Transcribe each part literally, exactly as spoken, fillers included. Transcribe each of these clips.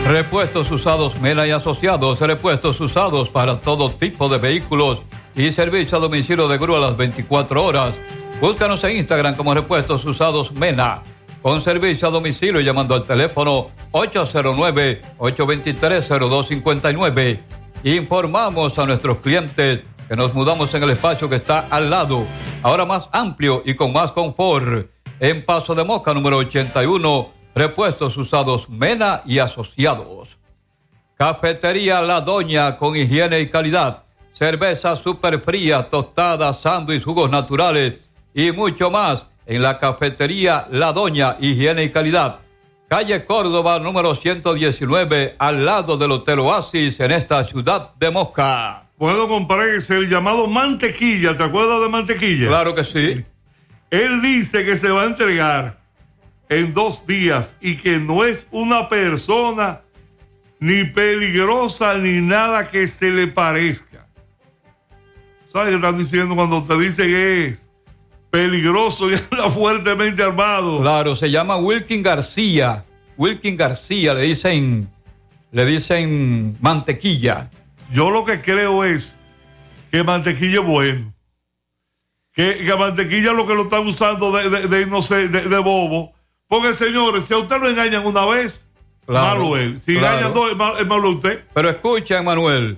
Repuestos Usados Mena y Asociados, repuestos usados para todo tipo de vehículos y servicio a domicilio de grúa a las veinticuatro horas. Búscanos en Instagram como Repuestos Usados Mena, con servicio a domicilio llamando al teléfono ocho cero nueve, ocho dos tres, cero dos cinco nueve. Informamos a nuestros clientes que nos mudamos en el espacio que está al lado, ahora más amplio y con más confort, en Paso de Moca número ochenta y uno. Repuestos Usados Mena y Asociados. Cafetería La Doña, con higiene y calidad. Cerveza súper fría, tostadas, sándwiches, jugos naturales y mucho más en la Cafetería La Doña, higiene y calidad. Calle Córdoba número ciento diecinueve, al lado del Hotel Oasis, en esta ciudad de Moca. Puedo comprar el llamado Mantequilla. ¿Te acuerdas de Mantequilla? Claro que sí. Él dice que se va a entregar en dos días y que no es una persona ni peligrosa ni nada que se le parezca. ¿Sabes qué están diciendo cuando te dicen que es peligroso y anda fuertemente armado? Claro, se llama Wilkin García. Wilkin García, le dicen, le dicen Mantequilla. Yo lo que creo es que Mantequilla es bueno. Que, que Mantequilla lo que lo está usando de, de, de, no sé, de, de bobo. Porque, señores, si a usted lo engañan una vez, claro, malo él. Si claro. engañan dos, es malo, es malo usted. Pero escucha, Manuel,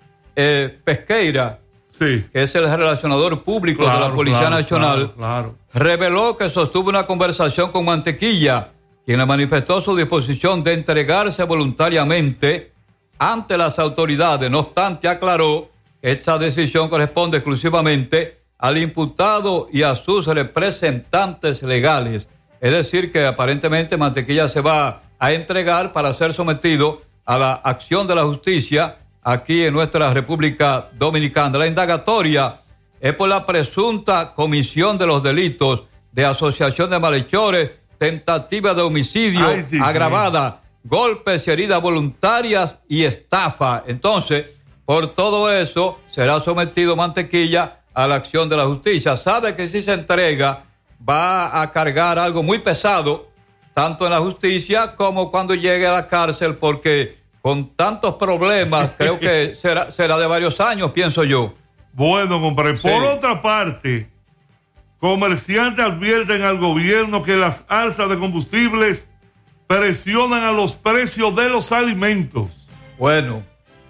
eh, Pesqueira, sí, que es el relacionador público claro, de la Policía claro, Nacional, claro, claro. reveló que sostuvo una conversación con Mantequilla, quien le manifestó su disposición de entregarse voluntariamente ante las autoridades. No obstante, aclaró que esta decisión corresponde exclusivamente al imputado y a sus representantes legales. Es decir, que aparentemente Mantequilla se va a entregar para ser sometido a la acción de la justicia aquí en nuestra República Dominicana. La indagatoria es por la presunta comisión de los delitos de asociación de malhechores, tentativa de homicidio Ay, sí, agravada, sí. golpes y heridas voluntarias y estafa. Entonces, por todo eso, será sometido Mantequilla a la acción de la justicia. Sabe que si se entrega va a cargar algo muy pesado, tanto en la justicia como cuando llegue a la cárcel, porque con tantos problemas creo que será, será de varios años, pienso yo. Bueno, compadre. Sí. Por otra parte, comerciantes advierten al gobierno que las alzas de combustibles presionan a los precios de los alimentos. Bueno,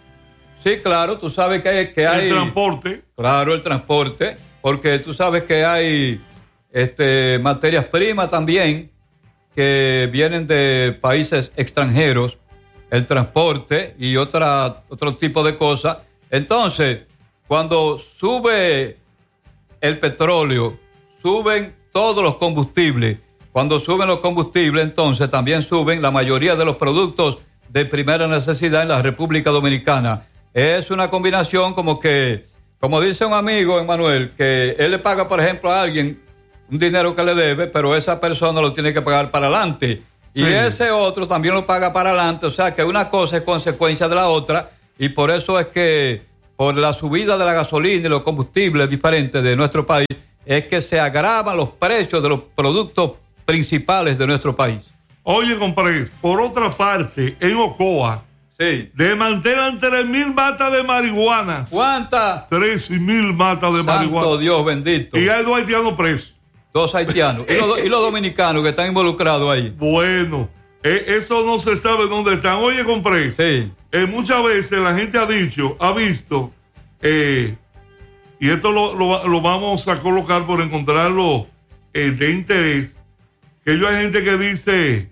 sí, claro, tú sabes que hay... Que hay el transporte. Claro, el transporte, porque tú sabes que hay... Este, materias primas también que vienen de países extranjeros, el transporte y otra, otro tipo de cosas. Entonces, cuando sube el petróleo, suben todos los combustibles. Cuando suben los combustibles, entonces también suben la mayoría de los productos de primera necesidad en la República Dominicana. Es una combinación como que, como dice un amigo, Emmanuel, que él le paga, por ejemplo, a alguien un dinero que le debe, pero esa persona lo tiene que pagar para adelante. Sí. Y ese otro también lo paga para adelante. O sea que una cosa es consecuencia de la otra. Y por eso es que por la subida de la gasolina y los combustibles diferentes de nuestro país, es que se agravan los precios de los productos principales de nuestro país. Oye, compadre, por otra parte, en Ocoa, sí, desmantelan tres mil matas de marihuana. ¿Cuántas? Tres mil matas de Santo marihuana. Santo Dios bendito. Y hay dos haitianos presos. Dos haitianos. ¿Y los, y los dominicanos que están involucrados ahí? Bueno, eh, eso no se sabe dónde están. Oye, compré. Sí. Eh, muchas veces la gente ha dicho, ha visto, eh, y esto lo, lo, lo vamos a colocar por encontrarlo eh, de interés, que yo hay gente que dice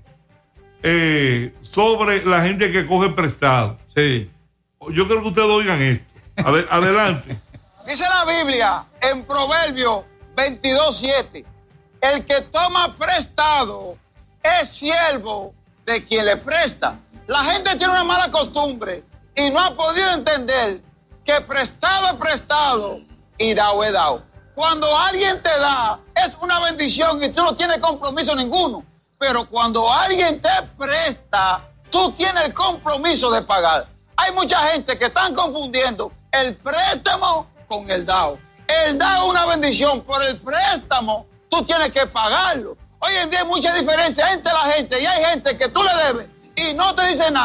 eh, sobre la gente que coge prestado. Sí. Yo creo que ustedes oigan esto. Ad- adelante. Dice la Biblia en Proverbios veintidós siete, el que toma prestado es siervo de quien le presta. La gente tiene una mala costumbre y no ha podido entender que prestado es prestado y dado es dado. Cuando alguien te da es una bendición y tú no tienes compromiso ninguno, pero cuando alguien te presta, tú tienes el compromiso de pagar. Hay mucha gente que están confundiendo el préstamo con el dado. El dado es una bendición, por el préstamo tú tienes que pagarlo. Hoy en día hay mucha diferencia entre la gente y hay gente que tú le debes y no te dice nada.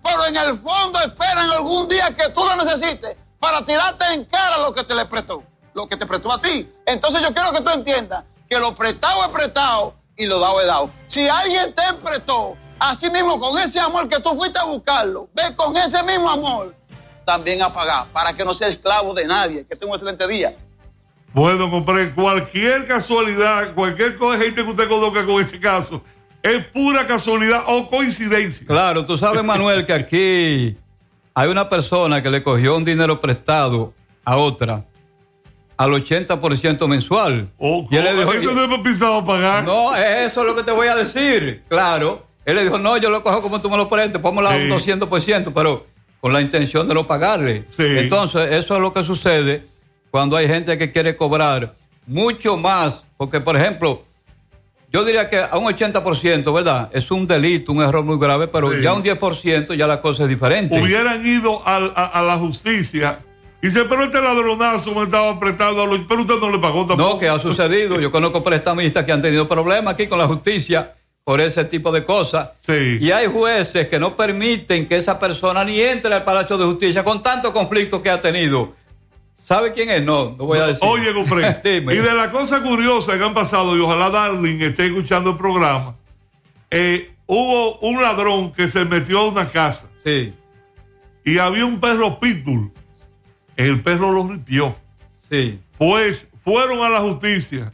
pero en el fondo esperan algún día que tú lo necesites para tirarte en cara lo que te le prestó, lo que te prestó a ti. Entonces yo quiero que tú entiendas que lo prestado es prestado y lo dado es dado. Si alguien te prestó, así mismo con ese amor que tú fuiste a buscarlo, ve con ese mismo amor también a pagar, para que no sea esclavo de nadie. Que tenga un excelente día. Bueno, compré cualquier casualidad, cualquier cosa, gente que usted conozca con ese caso, es pura casualidad o coincidencia. Claro, tú sabes, Manuel, que aquí hay una persona que le cogió un dinero prestado a otra al ochenta por ciento mensual. Oh, y él le dijo, eso no hemos pensado pagar. No, eso es lo que te voy a decir. Claro. Él le dijo, no, yo lo cojo como tú me lo prestes, póngalo a un doscientos por ciento, pero con la intención de no pagarle. Sí. Entonces, eso es lo que sucede cuando hay gente que quiere cobrar mucho más, porque, por ejemplo, yo diría que a un ochenta por ciento, ¿verdad? Es un delito, un error muy grave, pero sí. Ya un diez por ciento ya la cosa es diferente. Hubieran ido a, a, a la justicia y dice, pero este ladronazo me estaba prestando, a los, pero usted no le pagó tampoco. No, que ha sucedido. Yo conozco prestamistas que han tenido problemas aquí con la justicia por ese tipo de cosas. Sí. Y hay jueces que no permiten que esa persona ni entre al Palacio de Justicia con tantos conflictos que ha tenido. ¿Sabe quién es? No, no voy a decir. Oye, Comprés, y de la cosa curiosa que han pasado, y ojalá Darling esté escuchando el programa, eh, hubo un ladrón que se metió a una casa. Sí. Y había un perro pitbull. El perro lo ripió. Sí. Pues fueron a la justicia.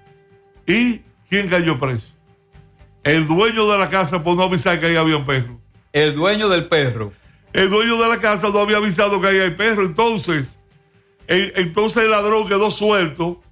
¿Y quién cayó preso? El dueño de la casa por no avisar que ahí había un perro. El dueño del perro. El dueño de la casa no había avisado que ahí hay perro. Entonces, eh, entonces el ladrón quedó suelto.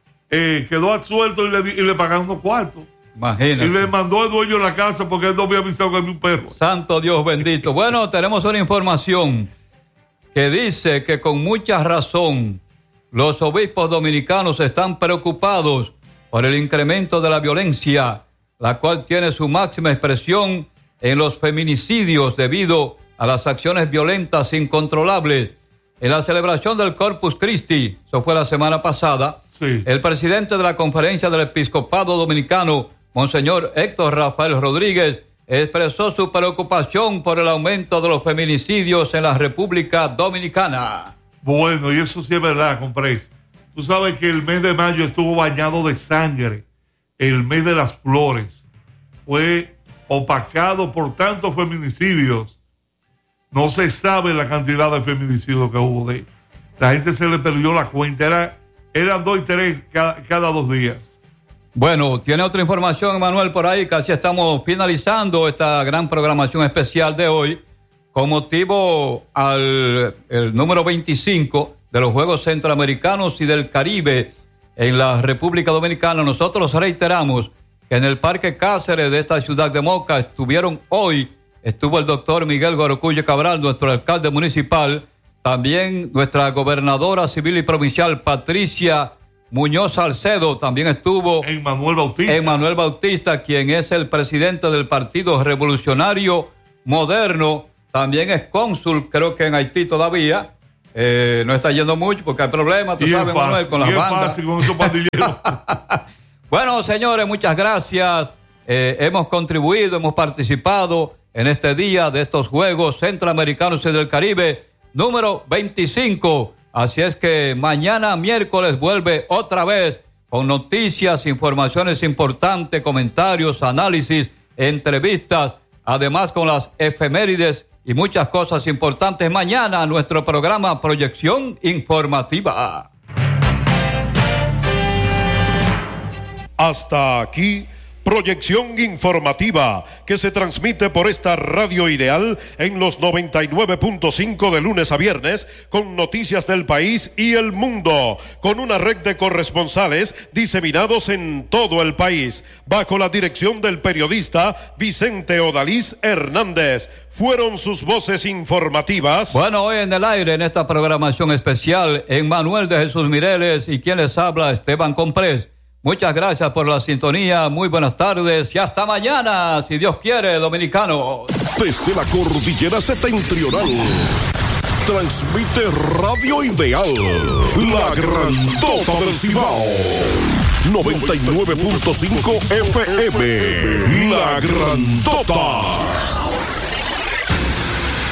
Eh, quedó absuelto y le, y le pagaron unos cuartos. Imagínate. Y le mandó al dueño de la casa porque él no había avisado que había un perro. Santo Dios bendito. Bueno, tenemos una información que dice que con mucha razón los obispos dominicanos están preocupados por el incremento de la violencia, la cual tiene su máxima expresión en los feminicidios debido a las acciones violentas incontrolables. En la celebración del Corpus Christi, eso fue la semana pasada, sí. El presidente de la Conferencia del Episcopado Dominicano, Monseñor Héctor Rafael Rodríguez, expresó su preocupación por el aumento de los feminicidios en la República Dominicana. Bueno, y eso sí es verdad, Comprés. Tú sabes que el mes de mayo estuvo bañado de sangre. El mes de las flores fue opacado por tantos feminicidios. No se sabe la cantidad de feminicidios que hubo. De la gente se le perdió la cuenta. Era, eran dos y tres cada, cada dos días. Bueno, tiene otra información, Emanuel, por ahí. Casi estamos finalizando esta gran programación especial de hoy con motivo al el número veinticinco de los Juegos Centroamericanos y del Caribe en la República Dominicana. Nosotros reiteramos que en el Parque Cáceres de esta ciudad de Moca estuvieron hoy, estuvo el doctor Miguel Gorocuyo Cabral, nuestro alcalde municipal, también nuestra gobernadora civil y provincial Patricia Muñoz Salcedo, también estuvo Emmanuel Bautista. Emmanuel Bautista, quien es el presidente del Partido Revolucionario Moderno, también es cónsul, creo que en Haití todavía. Eh, no está yendo mucho porque hay problemas, tú sabes, fácil, Manuel, con las bandas. Fácil con esos pandilleros. Bueno, señores, muchas gracias. Eh, hemos contribuido, hemos participado en este día de estos Juegos Centroamericanos y del Caribe, número veinticinco. Así es que mañana miércoles vuelve otra vez con noticias, informaciones importantes, comentarios, análisis, entrevistas, además con las efemérides y muchas cosas importantes. Mañana nuestro programa Proyección Informativa. Hasta aquí, Proyección Informativa, que se transmite por esta radio ideal en los noventa y nueve punto cinco de lunes a viernes, con noticias del país y el mundo, con una red de corresponsales diseminados en todo el país, bajo la dirección del periodista Vicente Odalís Hernández. Fueron sus voces informativas. Bueno, hoy en el aire, en esta programación especial, Emmanuel de Jesús Mireles y quien les habla, Esteban Comprés. Muchas gracias por la sintonía, muy buenas tardes y hasta mañana, si Dios quiere, dominicanos. Desde la cordillera septentrional, transmite Radio Ideal, la grandota del Cibao, noventa y nueve punto cinco F M, la grandota.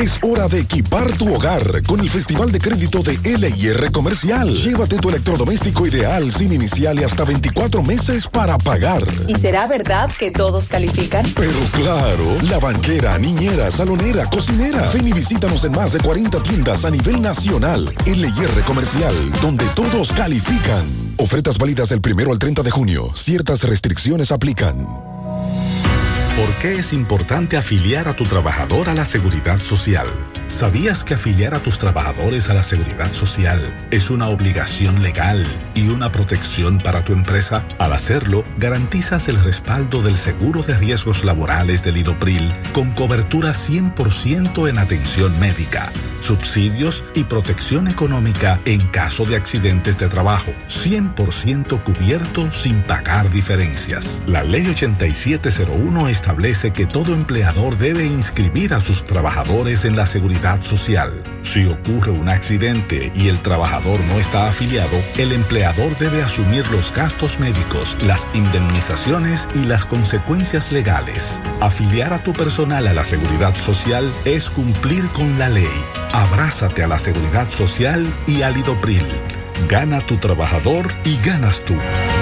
Es hora de equipar tu hogar con el Festival de Crédito de L I R Comercial. Llévate tu electrodoméstico ideal sin inicial y hasta veinticuatro meses para pagar. ¿Y será verdad que todos califican? Pero claro, la banquera, niñera, salonera, cocinera. Ven y visítanos en más de cuarenta tiendas a nivel nacional. L I R Comercial, donde todos califican. Ofertas válidas del primero al treinta de junio. Ciertas restricciones aplican. ¿Por qué es importante afiliar a tu trabajador a la Seguridad Social? ¿Sabías que afiliar a tus trabajadores a la Seguridad Social es una obligación legal y una protección para tu empresa? Al hacerlo, garantizas el respaldo del seguro de riesgos laborales del IDOPRIL con cobertura cien por ciento en atención médica, subsidios y protección económica en caso de accidentes de trabajo, cien por ciento cubierto sin pagar diferencias. La Ley ochenta y siete cero uno establece que todo empleador debe inscribir a sus trabajadores en la Seguridad Social. Si ocurre un accidente y el trabajador no está afiliado, el empleador debe asumir los gastos médicos, las indemnizaciones y las consecuencias legales. Afiliar a tu personal a la Seguridad Social es cumplir con la ley. Abrázate a la Seguridad Social y al IDOPRIL. Gana tu trabajador y ganas tú.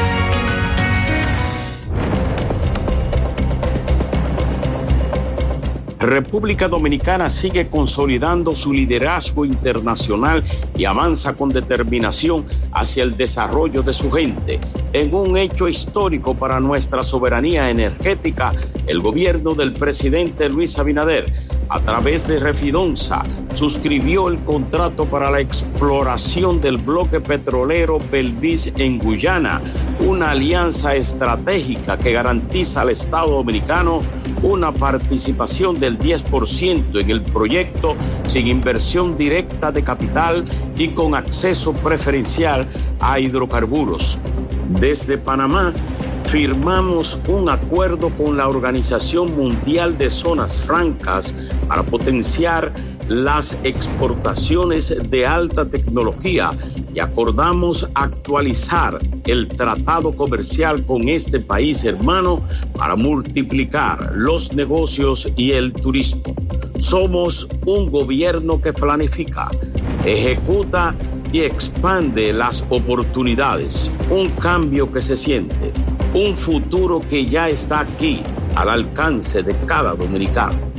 República Dominicana sigue consolidando su liderazgo internacional y avanza con determinación hacia el desarrollo de su gente. En un hecho histórico para nuestra soberanía energética, el gobierno del presidente Luis Abinader, a través de Refidonza, suscribió el contrato para la exploración del bloque petrolero Belvis en Guyana, una alianza estratégica que garantiza al Estado dominicano una participación del diez por ciento en el proyecto sin inversión directa de capital y con acceso preferencial a hidrocarburos. Desde Panamá, firmamos un acuerdo con la Organización Mundial de Zonas Francas para potenciar las exportaciones de alta tecnología y acordamos actualizar el tratado comercial con este país hermano para multiplicar los negocios y el turismo. Somos un gobierno que planifica, ejecuta y expande las oportunidades, un cambio que se siente, un futuro que ya está aquí, al alcance de cada dominicano.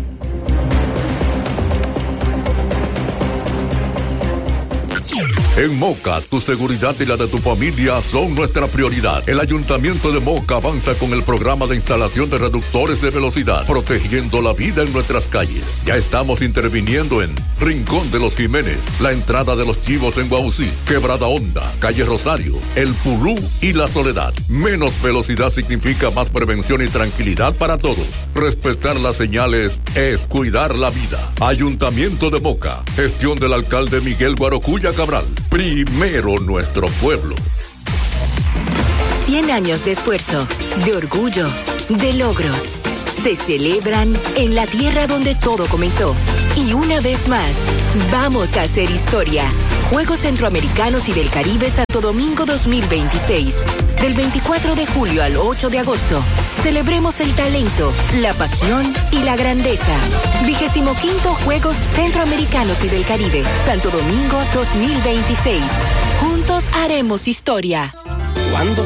En Moca, tu seguridad y la de tu familia son nuestra prioridad. El Ayuntamiento de Moca avanza con el programa de instalación de reductores de velocidad, protegiendo la vida en nuestras calles. Ya estamos interviniendo en Rincón de los Jiménez, la entrada de los Chivos en Guaucí, Quebrada Honda, Calle Rosario, El Pulú y La Soledad. Menos velocidad significa más prevención y tranquilidad para todos. Respetar las señales es cuidar la vida. Ayuntamiento de Moca, gestión del alcalde Miguel Guarocuya Cabral. Primero nuestro pueblo. Cien años de esfuerzo, de orgullo, de logros. Se celebran en la tierra donde todo comenzó. Y una vez más, vamos a hacer historia. Juegos Centroamericanos y del Caribe Santo Domingo dos mil veintiséis. Del veinticuatro de julio al ocho de agosto. Celebremos el talento, la pasión y la grandeza. Vigésimo quinto Juegos Centroamericanos y del Caribe Santo Domingo dos mil veintiséis. Juntos haremos historia. ¿Cuándo